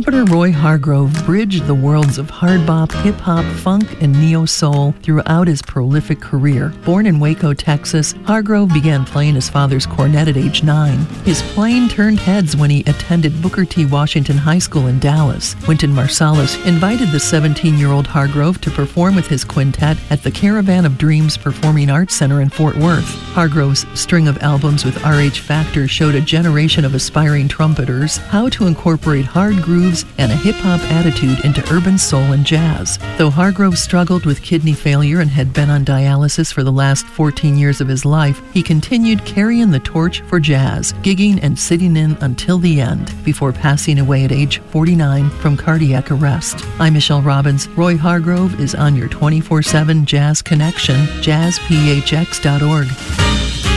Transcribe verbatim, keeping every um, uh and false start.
Trumpeter Roy Hargrove bridged the worlds of hard bop, hip-hop, funk, and neo-soul throughout his prolific career. Born in Waco, Texas, Hargrove began playing his father's cornet at age nine. His playing turned heads when he attended Booker T. Washington High School in Dallas. Wynton Marsalis invited the seventeen-year-old Hargrove to perform with his quintet at the Caravan of Dreams Performing Arts Center in Fort Worth. Hargrove's string of albums with R H Factor showed a generation of aspiring trumpeters how to incorporate hard grooves and a hip-hop attitude into urban soul and jazz. Though Hargrove struggled with kidney failure and had been on dialysis for the last fourteen years of his life, he continued carrying the torch for jazz, gigging and sitting in until the end, before passing away at age forty-nine from cardiac arrest. I'm Michelle Robbins. Roy Hargrove is on your twenty-four seven Jazz Connection, jazz p h x dot org.